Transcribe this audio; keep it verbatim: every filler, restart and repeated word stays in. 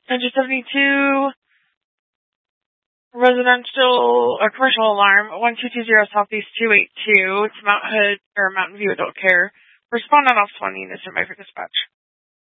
Engine seventy-two, residential or commercial alarm, one two two zero Southeast two eight two. It's Mount Hood, or Mountain View Adult Care. Respond on off twenty, this is my for dispatch.